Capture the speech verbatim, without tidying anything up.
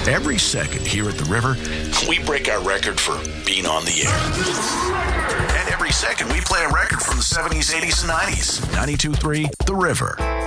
Every second here at the River, we break our record for being on the air. And every second, we play a record from the seventies, eighties, and nineties. ninety-two point three The River.